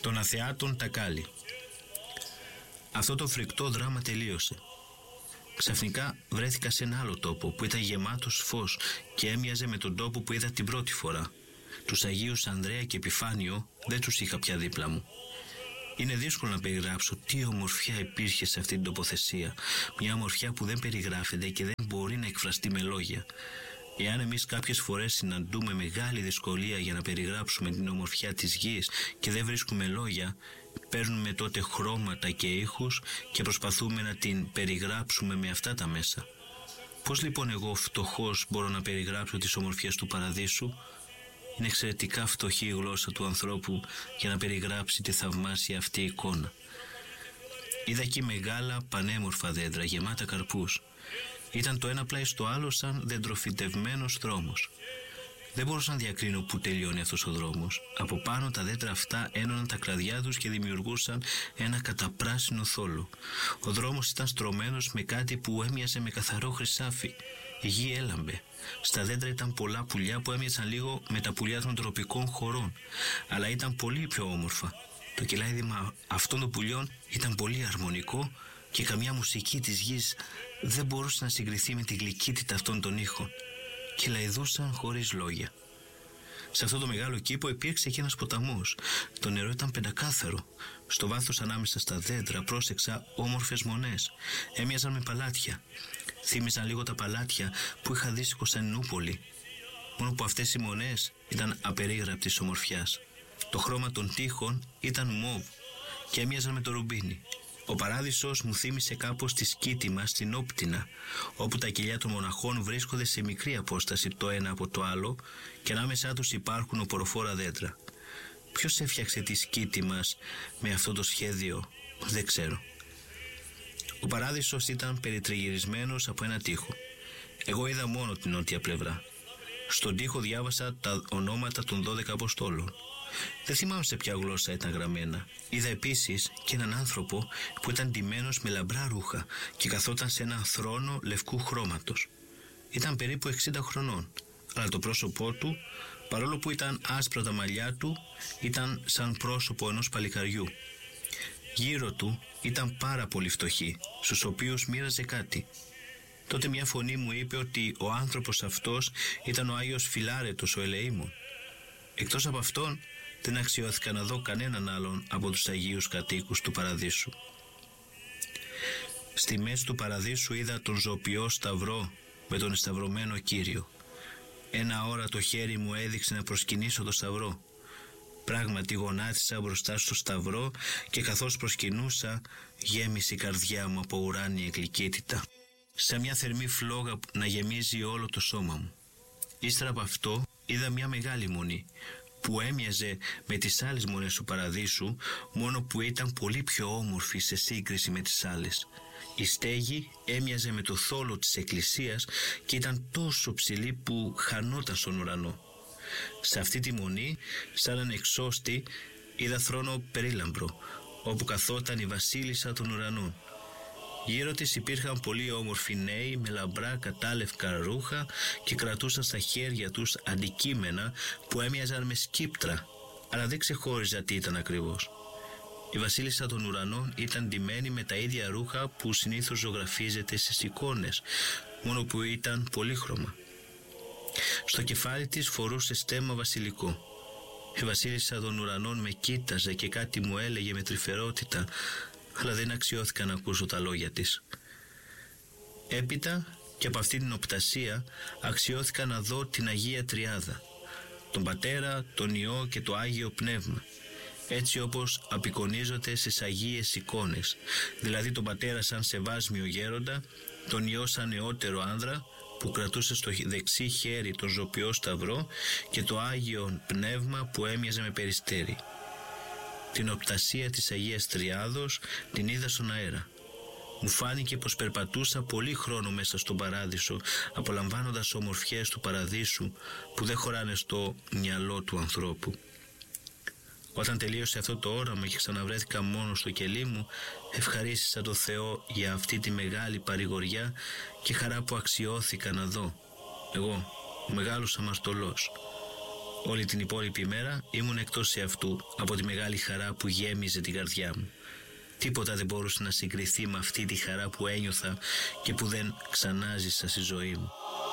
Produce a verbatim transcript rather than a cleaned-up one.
Των αθεάτων τακάλι. Αυτό το φρικτό δράμα τελείωσε. Ξαφνικά βρέθηκα σε ένα άλλο τόπο που ήταν γεμάτος φως και έμοιαζε με τον τόπο που είδα την πρώτη φορά. Τους Αγίους Ανδρέα και Επιφάνιο δεν τους είχα πια δίπλα μου. Είναι δύσκολο να περιγράψω τι ομορφιά υπήρχε σε αυτή την τοποθεσία. Μια ομορφιά που δεν περιγράφεται και δεν μπορεί να εκφραστεί με λόγια. Εάν εμείς κάποιες φορές συναντούμε μεγάλη δυσκολία για να περιγράψουμε την ομορφιά της γης και δεν βρίσκουμε λόγια, παίρνουμε τότε χρώματα και ήχους και προσπαθούμε να την περιγράψουμε με αυτά τα μέσα. Πώς λοιπόν εγώ φτωχός μπορώ να περιγράψω τις ομορφιές του παραδείσου? Είναι εξαιρετικά φτωχή η γλώσσα του ανθρώπου για να περιγράψει τη θαυμάσια αυτή εικόνα. Είδα εκεί μεγάλα πανέμορφα δέντρα γεμάτα καρπούς. Ήταν το ένα πλάι στο άλλο σαν δεντροφυτευμένος δρόμος. Δεν μπορούσα να διακρίνω πού τελειώνει αυτός ο δρόμος. Από πάνω τα δέντρα αυτά ένωναν τα κλαδιά τους και δημιουργούσαν ένα καταπράσινο θόλο. Ο δρόμος ήταν στρωμένος με κάτι που έμοιαζε με καθαρό χρυσάφι. Η γη έλαμπε. Στα δέντρα ήταν πολλά πουλιά που έμοιαζαν λίγο με τα πουλιά των τροπικών χωρών, αλλά ήταν πολύ πιο όμορφα. Το κελάιδημα αυτών των πουλιών ήταν πολύ αρμονικό και καμιά μουσική της γης δεν μπορούσε να συγκριθεί με τη γλυκύτητα αυτών των ήχων. Κελαηδούσαν χωρίς λόγια. Σε αυτό το μεγάλο κήπο υπήρξε και ένας ποταμός. Το νερό ήταν πεντακάθαρο. Στο βάθος ανάμεσα στα δέντρα πρόσεξα όμορφες μονές. Έμοιαζαν με παλάτια. Θύμιζαν λίγο τα παλάτια που είχα δει στη Κωνσταντινούπολη. Μόνο που αυτές οι μονές ήταν απερίγραπτης ομορφιάς. Το χρώμα των τοίχων ήταν μοβ και έμοιαζαν με το ρουμπίνι. Ο παράδεισος μου θύμισε κάπως τη Σκήτιμα στην Όπτινα, όπου τα κελιά των μοναχών βρίσκονται σε μικρή απόσταση το ένα από το άλλο και ανάμεσά τους υπάρχουν οποροφόρα δέντρα. Ποιος έφτιαξε τη Σκήτιμας με αυτό το σχέδιο, δεν ξέρω. Ο παράδεισος ήταν περιτριγυρισμένος από ένα τοίχο. Εγώ είδα μόνο την νότια πλευρά. Στον τοίχο διάβασα τα ονόματα των δώδεκα Αποστόλων. Δεν θυμάμαι σε ποια γλώσσα ήταν γραμμένα. Είδα επίσης και έναν άνθρωπο που ήταν ντυμένος με λαμπρά ρούχα και καθόταν σε έναν θρόνο λευκού χρώματος. Ήταν περίπου εξήντα χρονών, αλλά το πρόσωπό του, παρόλο που ήταν άσπρα τα μαλλιά του, ήταν σαν πρόσωπο ενός παλικαριού. Γύρω του ήταν πάρα πολύ φτωχοί, στους οποίους μοίραζε κάτι. Τότε μια φωνή μου είπε ότι ο άνθρωπος αυτός ήταν ο Άγιος Φιλάρετος ο Ελεήμων. Εκτός από αυτόν δεν αξιώθηκα να δω κανέναν άλλον από τους Αγίους κατοίκους του Παραδείσου. Στη μέση του Παραδείσου είδα τον ζωοποιό σταυρό με τον εσταυρωμένο Κύριο. Ένα ώρα το χέρι μου έδειξε να προσκυνήσω το σταυρό. Πράγματι γονάτισα μπροστά στο σταυρό και καθώς προσκυνούσα γέμισε η καρδιά μου από ουράνια γλυκύτητα. Σαν μια θερμή φλόγα να γεμίζει όλο το σώμα μου. Ύστερα από αυτό είδα μια μεγάλη μονή που έμοιαζε με τις άλλες μονές του Παραδείσου, μόνο που ήταν πολύ πιο όμορφη σε σύγκριση με τις άλλες. Η στέγη έμοιαζε με το θόλο της εκκλησίας και ήταν τόσο ψηλή που χανόταν στον ουρανό. Σε αυτή τη μονή, σαν έναν εξώστη, είδα θρόνο περίλαμπρο, όπου καθόταν η βασίλισσα των ουρανών. Γύρω της υπήρχαν πολύ όμορφοι νέοι με λαμπρά κατάλευκα ρούχα και κρατούσαν στα χέρια τους αντικείμενα που έμοιαζαν με σκύπτρα, αλλά δεν ξεχώριζα τι ήταν ακριβώς. Η βασίλισσα των ουρανών ήταν ντυμένη με τα ίδια ρούχα που συνήθως ζωγραφίζεται στις εικόνες, μόνο που ήταν πολύχρωμα. Στο κεφάλι της φορούσε στέμμα βασιλικό. Η βασίλισσα των ουρανών με κοίταζε και κάτι μου έλεγε με τρυφερότητα, αλλά δεν αξιώθηκα να ακούσω τα λόγια της. Έπειτα και από αυτή την οπτασία αξιώθηκα να δω την Αγία Τριάδα, τον Πατέρα, τον Υιό και το Άγιο Πνεύμα, έτσι όπως απεικονίζονται στις Αγίες εικόνες, δηλαδή τον Πατέρα σαν σεβάσμιο γέροντα, τον Υιό σαν νεότερο άνδρα που κρατούσε στο δεξί χέρι τον ζωοποιό σταυρό και το Άγιο Πνεύμα που έμοιαζε με περιστέρι. Την οπτασία της Αγίας Τριάδος την είδα στον αέρα. Μου φάνηκε πως περπατούσα πολύ χρόνο μέσα στον Παράδεισο, απολαμβάνοντας ομορφιές του Παραδείσου που δεν χωράνε στο μυαλό του ανθρώπου. Όταν τελείωσε αυτό το όραμα και ξαναβρέθηκα μόνο στο κελί μου, ευχαρίστησα το Θεό για αυτή τη μεγάλη παρηγοριά και χαρά που αξιώθηκα να δω. Εγώ, ο μεγάλος αμαρτωλός. Όλη την υπόλοιπη ημέρα ήμουν εκτός εαυτού από τη μεγάλη χαρά που γέμιζε την καρδιά μου. Τίποτα δεν μπορούσε να συγκριθεί με αυτή τη χαρά που ένιωθα και που δεν ξανάζησα στη ζωή μου.